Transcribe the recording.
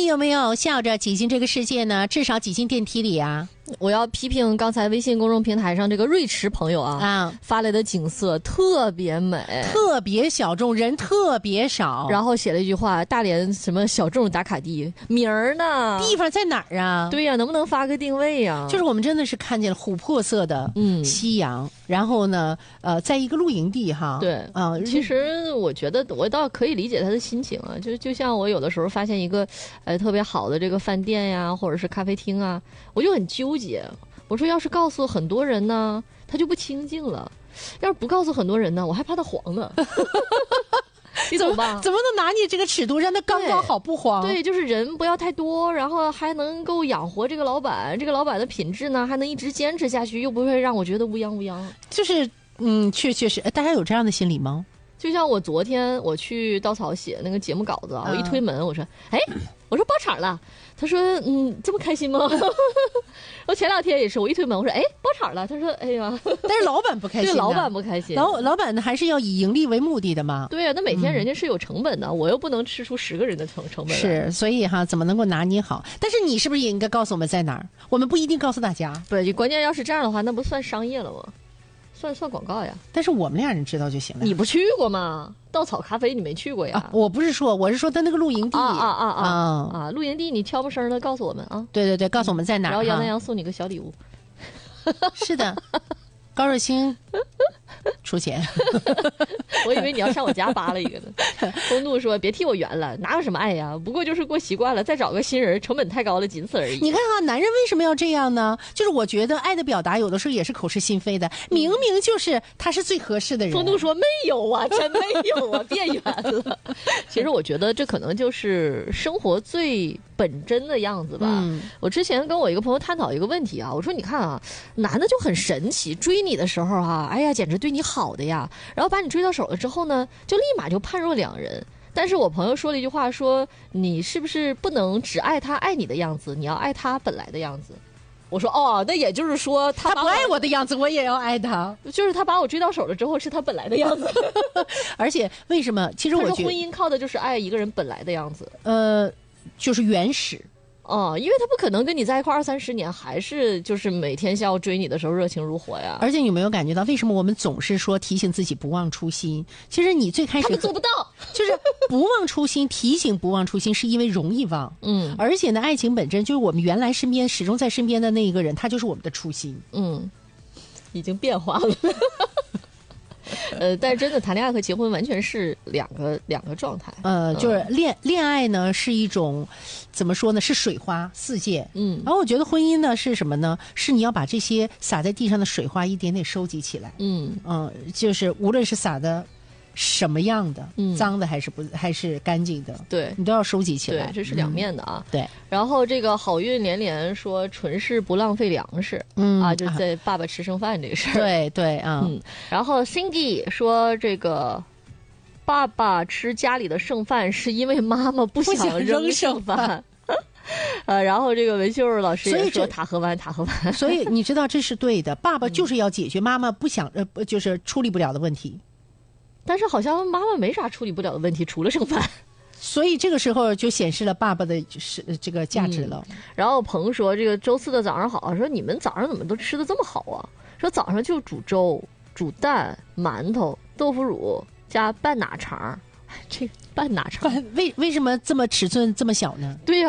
有没有笑着挤进这个世界呢？至少挤进电梯里啊！ 我要批评刚才微信公众平台上这个瑞驰朋友发来的景色特别美， 特别小众，人特别少， 然后写了一句话：大连什么小众打卡地，名儿呢？ 地方在哪儿啊？ 对呀，能不能发个定位呀？ 就是我们真的是看见了琥珀色的夕阳，然后呢，在一个露营地哈， 对其实我觉得我倒可以理解他的心情啊，就像我有的时候发现一个特别好的这个饭店呀，或者是咖啡厅啊，我就很纠结。我说要是告诉很多人呢，他就不清静了；要是不告诉很多人呢，我还怕他黄呢。你懂吧？ 怎么能拿捏这个尺度，让他刚刚好不黄？ 对，就是人不要太多，然后还能够养活这个老板，这个老板的品质呢还能一直坚持下去，又不会让我觉得乌泱乌泱。 就是确实，大家有这样的心理吗？ 就像我昨天我去稻草写那个节目稿子我一推门，我说我说包场了，他说这么开心吗？我前2天也是，我一推门我说包场了，他说哎呀， 但是老板不开心， 对，老板不开心， 老板呢还是要以盈利为目的的嘛。 对啊，那每天人家是有成本的，我又不能吃出10个人的成本来。 是，所以怎么能够拿捏好？但是你是不是也应该告诉我们在哪儿？我们不一定告诉大家。 对，关键要是这样的话，那不算商业了吗？算广告呀。 但是我们俩人知道就行了。 你不去过吗？稻草咖啡你没去过呀？ 我不是说，我是说他那个露营地露营地你悄不声的告诉我们啊。 对，告诉我们在哪儿。 然后杨南阳送你个小礼物。 是的，高瑞清出钱。 我以为你要上我家扒了一个呢。公度说别替我圆了，哪有什么爱呀，不过就是过习惯了，再找个新人成本太高了，仅此而已。 你看男人为什么要这样呢？就是我觉得爱的表达有的时候也是口是心非的，明明就是他是最合适的人。 公度说没有啊，真没有啊，别圆了。其实我觉得这可能就是生活最本真的样子吧。我之前跟我一个朋友探讨一个问题我说你看男的就很神奇，追你的时候哎呀简直对你好的呀，然后把你追到手了之后呢，就立马就判若两人。但是我朋友说了一句话，说你是不是不能只爱他爱你的样子，你要爱他本来的样子。我说那也就是说他不爱我的样子我也要爱他， 就是他把我追到手了之后是他本来的样子。 而且为什么其实我觉得婚姻靠的就是爱一个人本来的样子， 就是原始因为他不可能跟你在一块20-30年还是就是每天下午追你的时候热情如火呀。 而且你有没有感觉到为什么我们总是说提醒自己不忘初心？其实你最开始他们做不到， 就是不忘初心，提醒不忘初心是因为容易忘。而且呢，爱情本身就是我们原来身边始终在身边的那一个人，他就是我们的初心。 已经变化了。但是真的谈恋爱和结婚完全是两个状态。 就是恋爱呢是一种怎么说呢？是水花四溅。然后我觉得婚姻呢是什么呢？是你要把这些洒在地上的水花一点点收集起来。就是无论是洒的什么样的，脏的还是干净的， 对， 你都要收集起来。 对，这是两面的啊。 对。 然后这个好运连连说纯是不浪费粮食，就是在爸爸吃剩饭这个事对儿。然后 Cindy 说这个爸爸吃家里的剩饭是因为妈妈不想扔剩饭。然后这个文秀老师也说塔河湾。 所以你知道这是对的，爸爸就是要解决妈妈不想就是处理不了的问题。 但是好像妈妈没啥处理不了的问题，除了剩饭。 所以这个时候就显示了爸爸的这个价值了。 然后鹏说这个周四的早上好，说你们早上怎么都吃的这么好啊？说早上就煮粥、煮蛋、馒头、豆腐乳加拌腊肠。这拌腊肠为什么这么尺寸这么小呢？ 对呀。